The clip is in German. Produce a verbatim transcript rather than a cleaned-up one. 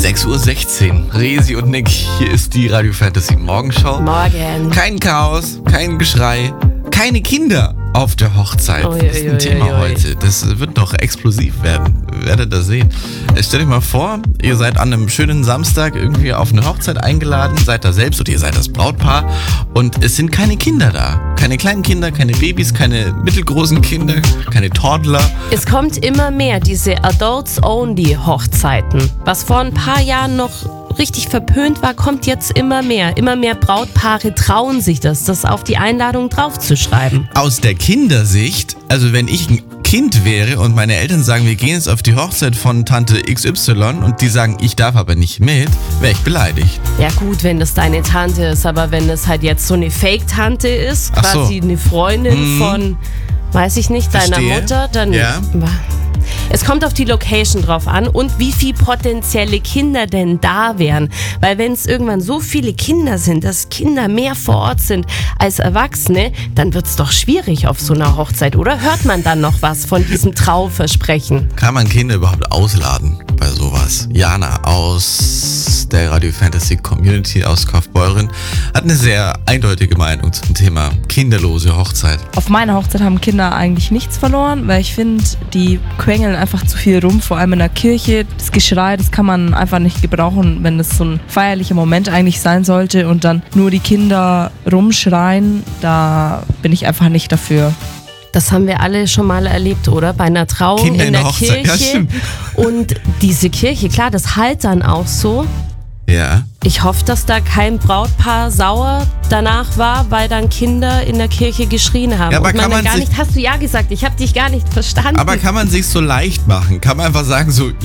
sechs Uhr sechzehn. Resi und Nick, hier ist die Radio Fantasy Morgenschau. Morgen. Kein Chaos, kein Geschrei, keine Kinder auf der Hochzeit. Ui, Das ist ui, ein ui, Thema ui. heute. Das wird noch explosiv werden. Werdet ihr sehen. Stellt euch mal vor, ihr seid an einem schönen Samstag irgendwie auf eine Hochzeit eingeladen, seid da selbst oder ihr seid das Brautpaar und es sind keine Kinder da. Keine kleinen Kinder, keine Babys, keine mittelgroßen Kinder, keine Toddler. Es kommt immer mehr, diese Adults-Only-Hochzeiten. Was vor ein paar Jahren noch richtig verpönt war, kommt jetzt immer mehr. Immer mehr Brautpaare trauen sich das, das auf die Einladung draufzuschreiben. Aus der Kindersicht, also wenn ich ein Kind wäre und meine Eltern sagen, wir gehen jetzt auf die Hochzeit von Tante X Y und die sagen, ich darf aber nicht mit, wäre ich beleidigt. Ja gut, wenn das deine Tante ist, aber wenn es halt jetzt so eine Fake-Tante ist, Ach so. quasi eine Freundin Mhm. von, weiß ich nicht, deiner Verstehe. Mutter, dann... Ja. Es kommt auf die Location drauf an und wie viele potenzielle Kinder denn da wären. Weil wenn es irgendwann so viele Kinder sind, dass Kinder mehr vor Ort sind als Erwachsene, dann wird es doch schwierig auf so einer Hochzeit, oder? Hört man dann noch was von diesem Trauversprechen? Kann man Kinder überhaupt ausladen bei sowas? Jana aus der Radio Fantasy Community aus Kaufbeuren hat eine sehr eindeutige Meinung zum Thema kinderlose Hochzeit. Auf meiner Hochzeit haben Kinder eigentlich nichts verloren, weil ich finde, die quengeln einfach zu viel rum, vor allem in der Kirche. Das Geschrei, das kann man einfach nicht gebrauchen, wenn es so ein feierlicher Moment eigentlich sein sollte und dann nur die Kinder rumschreien, da bin ich einfach nicht dafür. Das haben wir alle schon mal erlebt, oder? Bei einer Trauung Kinder in in der der Hochzeit, ja, Kirche. stimmt. Und diese Kirche, klar, das halt dann auch so. Ja. Ich hoffe, dass da kein Brautpaar sauer danach war, weil dann Kinder in der Kirche geschrien haben. Ja, aber und kann man, man dann gar sich- nicht, hast du ja gesagt, ich habe dich gar nicht verstanden. Aber kann man sich so leicht machen? Kann man einfach sagen so,